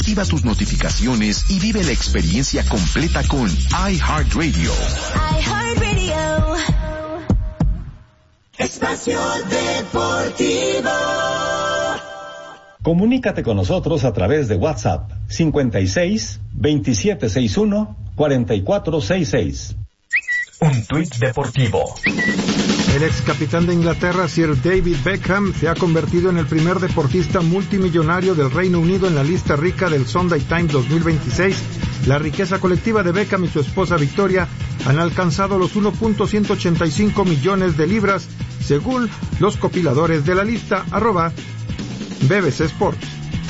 Activa tus notificaciones y vive la experiencia completa con iHeartRadio. iHeartRadio. Espacio Deportivo. Comunícate con nosotros a través de WhatsApp 56 2761 4466. Un tuit deportivo. El ex capitán de Inglaterra, Sir David Beckham, se ha convertido en el primer deportista multimillonario del Reino Unido en la lista rica del Sunday Times 2026. La riqueza colectiva de Beckham y su esposa Victoria han alcanzado los 1.185 millones de libras, según los compiladores de la lista, @BBC Sports.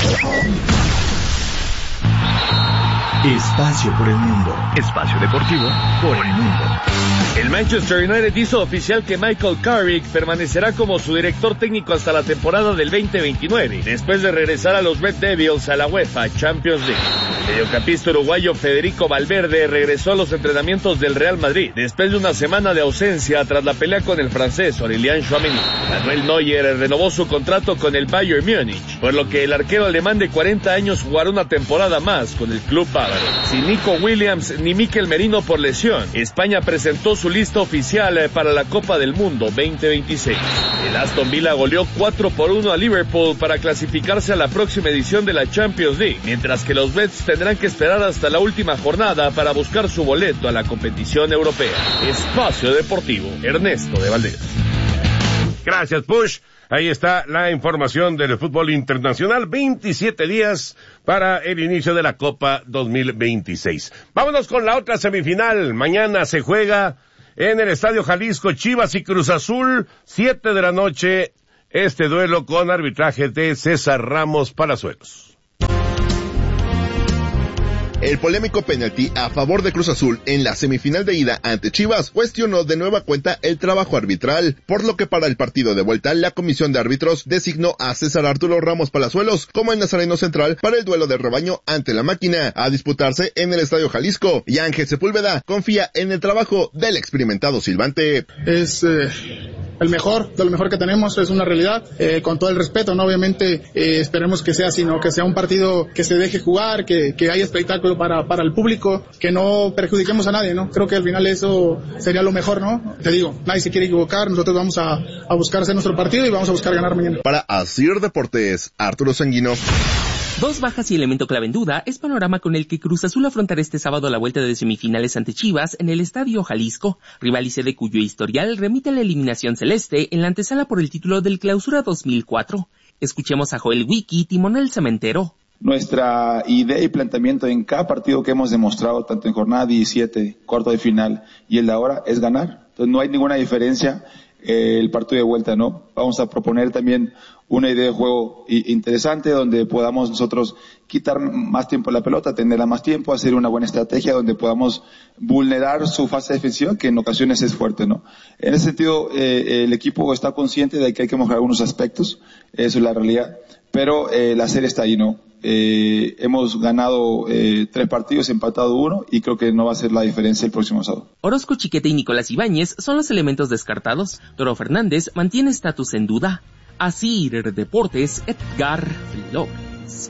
Espacio por el mundo. Espacio deportivo por el mundo. El Manchester United hizo oficial que Michael Carrick permanecerá como su director técnico hasta la temporada del 2029, después de regresar a los Red Devils a la UEFA Champions League. El mediocampista uruguayo Federico Valverde regresó a los entrenamientos del Real Madrid, después de una semana de ausencia tras la pelea con el francés Aurélien Tchouaméni. Manuel Neuer renovó su contrato con el Bayern Múnich, por lo que el arquero alemán de 40 años jugará una temporada más con el club bávaro. Sin Nico Williams ni Mikel Merino por lesión, España presentó su lista oficial para la Copa del Mundo 2026. El Aston Villa goleó 4-1 a Liverpool para clasificarse a la próxima edición de la Champions League, mientras que los Reds tendrán que esperar hasta la última jornada para buscar su boleto a la competición europea. Espacio Deportivo, Ernesto de Valdés. Gracias, Push. Ahí está la información del fútbol internacional. 27 días para el inicio de la Copa 2026. Vámonos con la otra semifinal. Mañana se juega en el Estadio Jalisco, Chivas y Cruz Azul, 7 de la noche. Este duelo con arbitraje de César Ramos Palazuelos. El polémico penalti a favor de Cruz Azul en la semifinal de ida ante Chivas cuestionó de nueva cuenta el trabajo arbitral, por lo que para el partido de vuelta la comisión de árbitros designó a César Arturo Ramos Palazuelos como el nazareno central para el duelo de rebaño ante la máquina, a disputarse en el Estadio Jalisco, y Ángel Sepúlveda confía en el trabajo del experimentado silbante. Es el mejor, de lo mejor que tenemos, es una realidad, con todo el respeto, ¿no? Obviamente esperemos que sea así, ¿no? Que sea un partido que se deje jugar, que haya espectáculo para el público, que no perjudiquemos a nadie, ¿no? Creo que al final eso sería lo mejor, ¿no? Te digo, nadie se quiere equivocar, nosotros vamos a buscar hacer nuestro partido y vamos a buscar ganar mañana. Para Asir Deportes, Arturo Sanguino. Dos bajas y elemento clave en duda es panorama con el que Cruz Azul afrontará este sábado la vuelta de semifinales ante Chivas en el Estadio Jalisco, rival y sede cuyo historial remite a la eliminación celeste en la antesala por el título del Clausura 2004. Escuchemos a Joel Wiki, timonel cementero. Nuestra idea y planteamiento en cada partido que hemos demostrado, tanto en jornada 17, cuarto de final y el de ahora, es ganar. Entonces no hay ninguna diferencia el partido de vuelta, ¿no? Vamos a proponer también una idea de juego interesante donde podamos nosotros quitar más tiempo la pelota, tenerla más tiempo, hacer una buena estrategia donde podamos vulnerar su fase defensiva, que en ocasiones es fuerte, ¿no? En ese sentido, el equipo está consciente de que hay que mejorar algunos aspectos, eso es la realidad, pero la serie está ahí, ¿no? Hemos ganado 3 partidos, empatado 1 y creo que no va a ser la diferencia el próximo sábado. Orozco, Chiquete y Nicolás Ibáñez son los elementos descartados. Toro Fernández mantiene estatus en duda. Asir Deportes, Edgar López.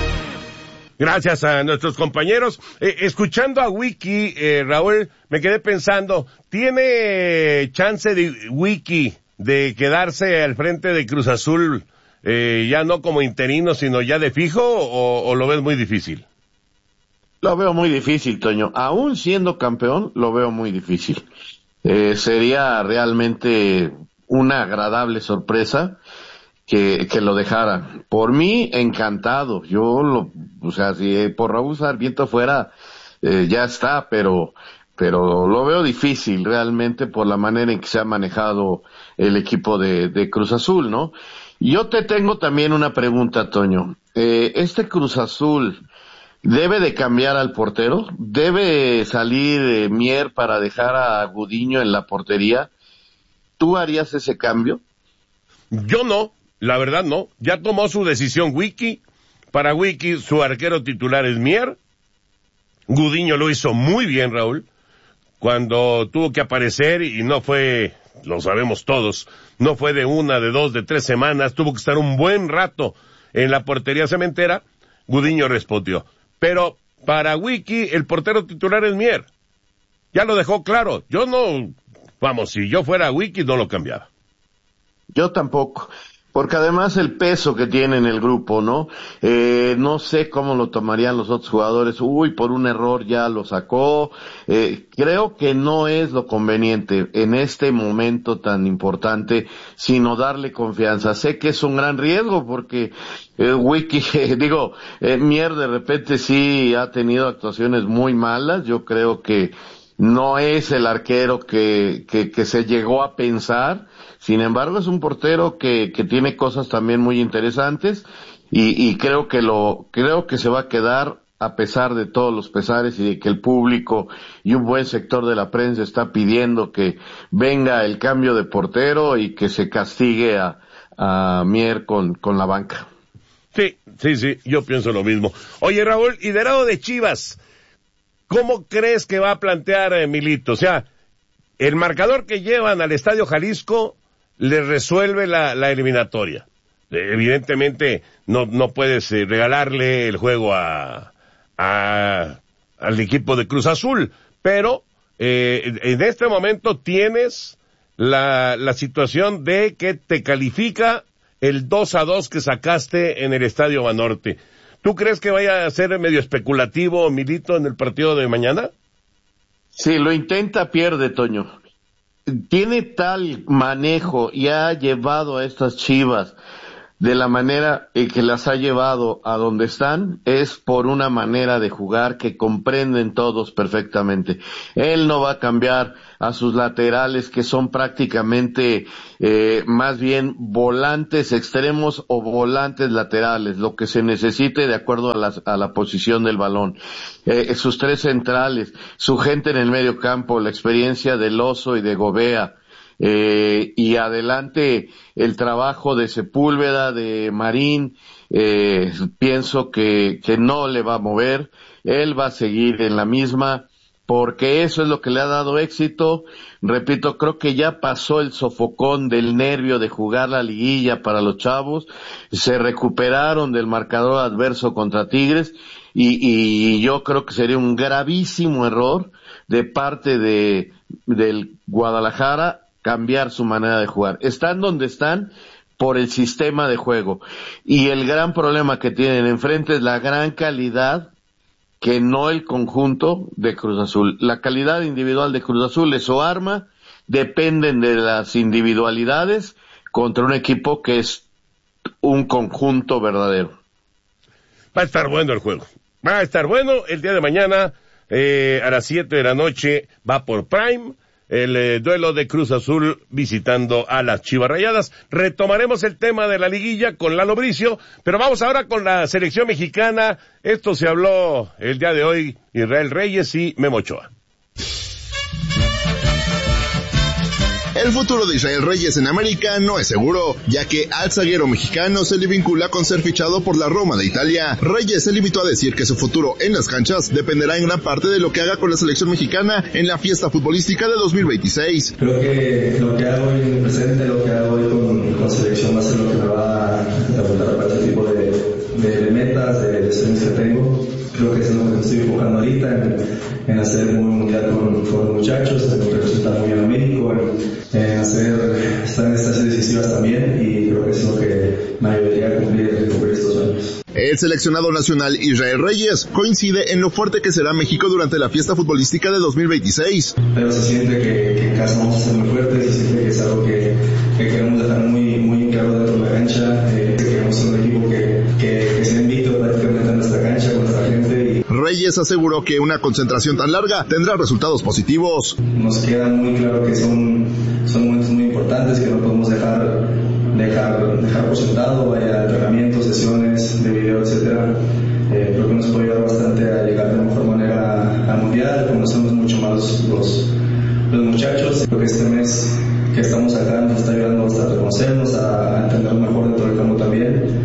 Gracias a nuestros compañeros. Escuchando a Wiki, Raúl, me quedé pensando, ¿tiene chance de Wiki de quedarse al frente de Cruz Azul? Ya no como interino, sino ya de fijo, o lo ves muy difícil? Lo veo muy difícil, Toño. Aún siendo campeón, lo veo muy difícil. Sería realmente una agradable sorpresa que lo dejara. Por mí, encantado. Si por Raúl Sarmiento fuera, ya está, pero lo veo difícil realmente por la manera en que se ha manejado el equipo de Cruz Azul, ¿no? Yo te tengo también una pregunta, Toño. ¿Este Cruz Azul debe de cambiar al portero? ¿Debe salir Mier para dejar a Gudiño en la portería? ¿Tú harías ese cambio? Yo no, la verdad no. Ya tomó su decisión Wiki. Para Wiki, su arquero titular es Mier. Gudiño lo hizo muy bien, Raúl, cuando tuvo que aparecer, y no fue, lo sabemos todos, no fue de 1, de 2, de 3 semanas, tuvo que estar un buen rato en la portería cementera. Gudiño respondió. Pero para Wiki, el portero titular es Mier. Ya lo dejó claro. Yo no, si yo fuera Wiki no lo cambiaba. Yo tampoco. Porque además el peso que tiene en el grupo, ¿no? No sé cómo lo tomarían los otros jugadores. Por un error ya lo sacó. Creo que no es lo conveniente en este momento tan importante, sino darle confianza. Sé que es un gran riesgo porque Wiki, Mier de repente sí ha tenido actuaciones muy malas. Yo creo que no es el arquero que se llegó a pensar. Sin embargo, es un portero que tiene cosas también muy interesantes y creo que se va a quedar a pesar de todos los pesares y de que el público y un buen sector de la prensa está pidiendo que venga el cambio de portero y que se castigue a Mier con la banca. Sí, yo pienso lo mismo. Oye, Raúl, y del lado de Chivas, ¿cómo crees que va a plantear Milito? O sea, el marcador que llevan al Estadio Jalisco le resuelve la eliminatoria. Evidentemente no puedes regalarle el juego al equipo de Cruz Azul, pero en este momento tienes la situación de que te califica el 2-2 que sacaste en el Estadio Banorte. ¿Tú crees que vaya a ser medio especulativo Milito en el partido de mañana? Sí, lo intenta, pierde, Toño. Tiene tal manejo y ha llevado a estas Chivas de la manera que las ha llevado a donde están, es por una manera de jugar que comprenden todos perfectamente. Él no va a cambiar a sus laterales, que son prácticamente más bien volantes extremos o volantes laterales, lo que se necesite de acuerdo a la posición del balón. Sus tres centrales, su gente en el medio campo, la experiencia del Oso y de Gobea, y adelante el trabajo de Sepúlveda, de Marín, pienso que no le va a mover. Él va a seguir en la misma, porque eso es lo que le ha dado éxito. Repito, creo que ya pasó el sofocón del nervio de jugar la liguilla para los chavos, se recuperaron del marcador adverso contra Tigres, y yo creo que sería un gravísimo error de parte del Guadalajara cambiar su manera de jugar. Están donde están por el sistema de juego, y el gran problema que tienen enfrente es la gran calidad, que no el conjunto de Cruz Azul. La calidad individual de Cruz Azul es su arma, dependen de las individualidades contra un equipo que es un conjunto verdadero. Va a estar bueno el juego. Va a estar bueno el día de mañana, a las 7 de la noche, va por Prime, el duelo de Cruz Azul visitando a las Chivas Rayadas. Retomaremos el tema de la liguilla con Lalo Bricio, pero vamos ahora con la selección mexicana. Esto se habló el día de hoy, Israel Reyes y Memo Ochoa. El futuro de Israel Reyes en América no es seguro, ya que al zaguero mexicano se le vincula con ser fichado por la Roma de Italia. Reyes se limitó a decir que su futuro en las canchas dependerá en gran parte de lo que haga con la selección mexicana en la fiesta futbolística de 2026. Creo que lo que hago hoy en el presente, lo que hago hoy con selección va a ser lo que me va a apuntar para este tipo de metas, de sueños que tengo. Creo que es lo que me estoy enfocando ahorita, en hacer un buen mundial con los muchachos, en representar muy bien a México, en estar en estancias decisivas también, y creo que es lo que me ayudaría a cumplir estos sueños. El seleccionado nacional Israel Reyes coincide en lo fuerte que será México durante la fiesta futbolística de 2026. Pero se siente que en casa vamos a ser muy fuertes, se siente que es algo que queremos dejar muy claro dentro de la cancha, que queremos ser un equipo que sea invicto prácticamente en nuestra cancha con nuestra gente. Reyes aseguró que una concentración tan larga tendrá resultados positivos. Nos queda muy claro que son momentos muy importantes que no podemos dejar por sentado, vaya entrenamientos, sesiones de video, etcétera. Creo que nos puede ayudar bastante a llegar de mejor manera al mundial. Conocemos mucho más los muchachos. Creo que este mes que estamos acá nos está ayudando a conocernos, a entender mejor dentro del campo también.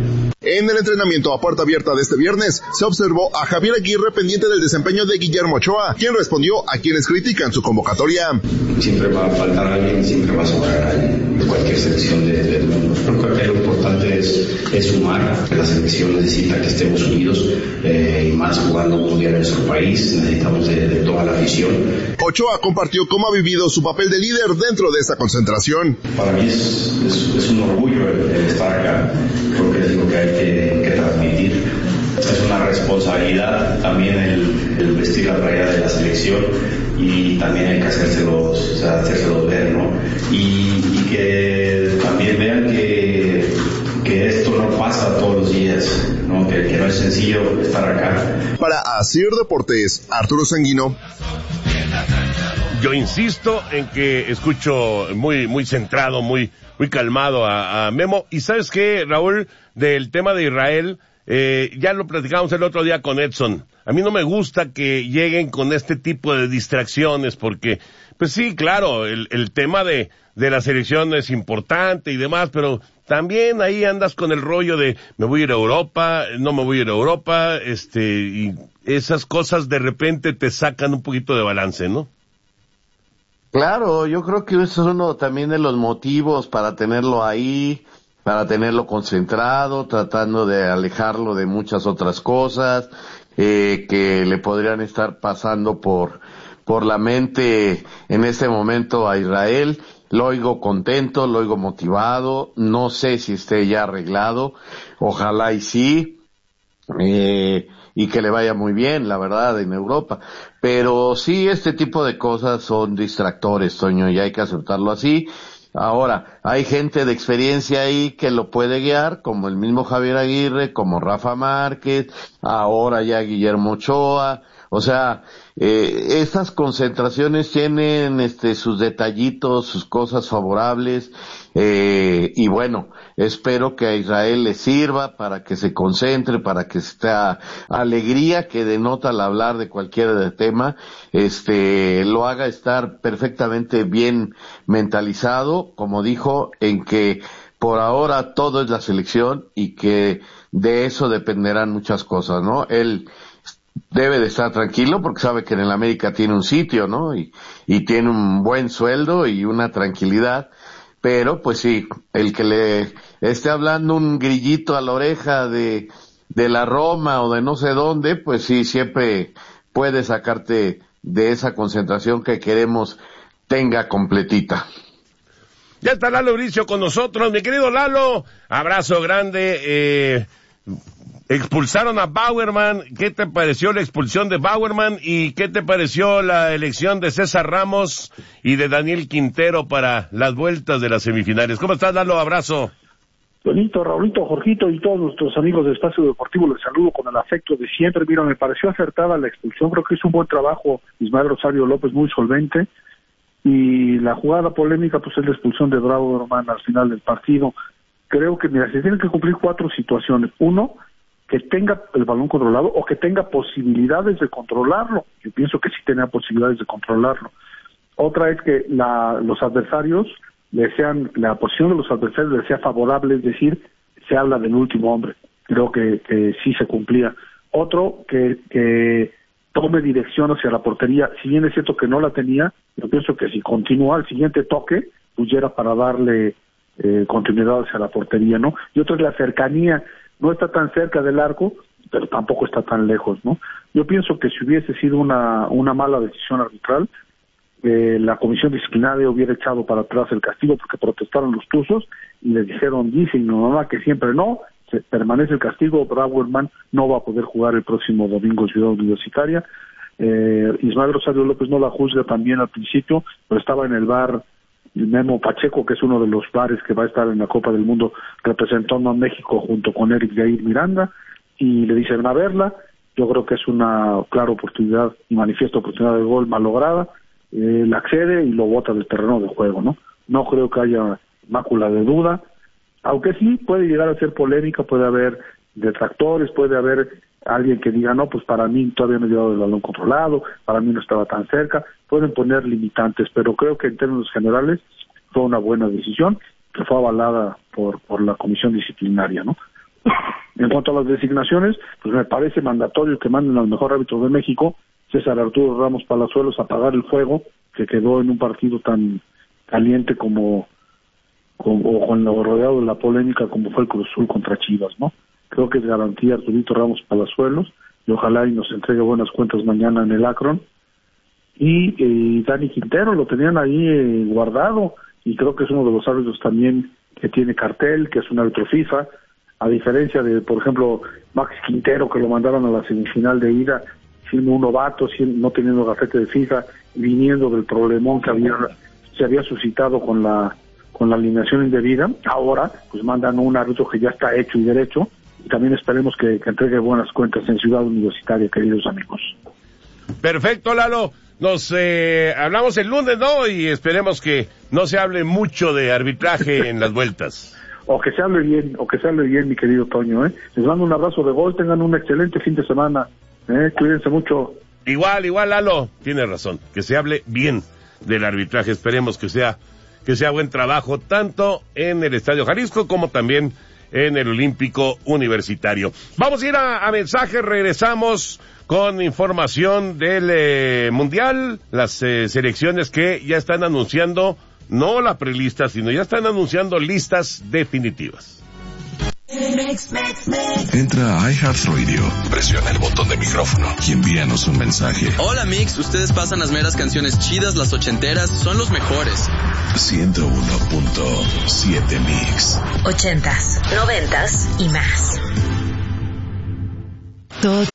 En el entrenamiento a puerta abierta de este viernes, se observó a Javier Aguirre pendiente del desempeño de Guillermo Ochoa, quien respondió a quienes critican su convocatoria. Siempre va a faltar alguien, siempre va a sobrar alguien, de cualquier selección del mundo. Creo que lo importante es sumar, que la selección necesita que estemos unidos, y más jugando un mundial en nuestro país, necesitamos de toda la afición. Ochoa compartió cómo ha vivido su papel de líder dentro de esta concentración. Para mí es un orgullo el estar acá, creo que es lo que hay que transmitir. Es una responsabilidad también el vestir la playera de la selección, y también hay que hacérselos ver, ¿no? Y que también vean que esto no pasa todos los días, ¿no? Que no es sencillo estar acá. Para Asir Deportes, Arturo Sanguino. Yo insisto en que escucho muy centrado, muy calmado a Memo. Y ¿sabes qué, Raúl? Del tema de Israel, ya lo platicamos el otro día con Edson. A mí no me gusta que lleguen con este tipo de distracciones porque, pues sí, claro, el tema de la selección es importante y demás, pero también ahí andas con el rollo de me voy a ir a Europa, no me voy a ir a Europa, y esas cosas de repente te sacan un poquito de balance, ¿no? Claro, yo creo que eso es uno también de los motivos para tenerlo ahí, para tenerlo concentrado, tratando de alejarlo de muchas otras cosas que le podrían estar pasando por la mente en este momento a Israel. Lo oigo contento, lo oigo motivado, no sé si esté ya arreglado, ojalá y sí, y que le vaya muy bien, la verdad, en Europa. Pero sí, este tipo de cosas son distractores, Toño, y hay que aceptarlo así. Ahora, hay gente de experiencia ahí que lo puede guiar, como el mismo Javier Aguirre, como Rafa Márquez, ahora ya Guillermo Ochoa. O sea, estas concentraciones tienen sus detallitos, sus cosas favorables, y bueno, espero que a Israel le sirva para que se concentre, para que esta alegría que denota al hablar de cualquier tema, lo haga estar perfectamente bien mentalizado, como dijo, en que por ahora todo es la selección y que de eso dependerán muchas cosas, ¿no? Él debe de estar tranquilo porque sabe que en el América tiene un sitio, ¿no? Y tiene un buen sueldo y una tranquilidad, pero pues sí, el que le esté hablando un grillito a la oreja de la Roma o de no sé dónde, pues sí, siempre puede sacarte de esa concentración que queremos tenga completita. Ya está Lalo Bricio con nosotros, mi querido Lalo, abrazo grande. Expulsaron a Bauerman. ¿Qué te pareció la expulsión de Bauerman? ¿Y qué te pareció la elección de César Ramos y de Daniel Quintero para las vueltas de las semifinales? ¿Cómo estás, Lalo? Abrazo. Benito, Raulito, Jorgito y todos nuestros amigos de Espacio Deportivo, les saludo con el afecto de siempre. Mira, me pareció acertada la expulsión, creo que hizo un buen trabajo Ismael Rosario López, muy solvente, y la jugada polémica pues es la expulsión de Bauerman al final del partido. Creo que, mira, se tienen que cumplir 4 situaciones. 1, que tenga el balón controlado o que tenga posibilidades de controlarlo. Yo pienso que sí tenía posibilidades de controlarlo. Otra es que los adversarios la posición de los adversarios le sea favorable, es decir, se habla del último hombre. Creo que sí se cumplía. Otro, que tome dirección hacia la portería. Si bien es cierto que no la tenía, yo pienso que si continúa el siguiente toque, pues ya era para darle continuidad hacia la portería, ¿no? Y otra es la cercanía. No está tan cerca del arco, pero tampoco está tan lejos, ¿no? Yo pienso que si hubiese sido una mala decisión arbitral, la comisión disciplinaria hubiera echado para atrás el castigo porque protestaron los tuzos y les dijeron, dice mi mamá que siempre no, permanece el castigo, Bauerman no va a poder jugar el próximo domingo en Ciudad Universitaria. Ismael Rosario López no la juzga también al principio, pero estaba en el bar Memo Pacheco, que es uno de los bares que va a estar en la Copa del Mundo representando a México junto con Eric Jair Miranda, y le dicen a verla. Yo creo que es una clara oportunidad y manifiesta oportunidad de gol malograda. La accede y lo bota del terreno de juego, ¿no? No creo que haya mácula de duda, aunque sí puede llegar a ser polémica, puede haber detractores, puede haber alguien que diga, no, pues para mí todavía no he llevado el balón controlado, para mí no estaba tan cerca, pueden poner limitantes, pero creo que en términos generales fue una buena decisión que fue avalada por la comisión disciplinaria, ¿no? En cuanto a las designaciones, pues me parece mandatorio que manden al mejor árbitro de México, César Arturo Ramos Palazuelos, a apagar el fuego que quedó en un partido tan caliente como con lo rodeado de la polémica como fue el Cruz Azul contra Chivas, ¿no? Creo que es garantía Arturito Ramos Palazuelos, y ojalá y nos entregue buenas cuentas mañana en el Akron. Y Dani Quintero lo tenían ahí guardado, y creo que es uno de los árbitros también que tiene cartel, que es un árbitro FIFA, a diferencia de, por ejemplo, Max Quintero, que lo mandaron a la semifinal de ida, siendo un novato, no teniendo gafete de FIFA, viniendo del problemón que se había suscitado con la alineación indebida. Ahora, pues mandan un árbitro que ya está hecho y derecho, y también esperemos que entregue buenas cuentas en Ciudad Universitaria, queridos amigos. Perfecto, Lalo. Nos hablamos el lunes, ¿no? Y esperemos que no se hable mucho de arbitraje en las vueltas. O que se hable bien, mi querido Toño, ¿eh? Les mando un abrazo de gol, tengan un excelente fin de semana, cuídense mucho. Igual, Lalo, tiene razón, que se hable bien del arbitraje, esperemos que sea buen trabajo, tanto en el Estadio Jalisco como también en el Olímpico Universitario. Vamos a ir a mensajes, regresamos con información del Mundial, las selecciones que ya están anunciando, no la prelista, sino ya están anunciando listas definitivas. Entra a iHeartRadio, presiona el botón de micrófono y envíanos un mensaje. Hola Mix, ustedes pasan las meras canciones chidas, las ochenteras, son los mejores. 101.7 Mix. 80s, 90s y más. Todo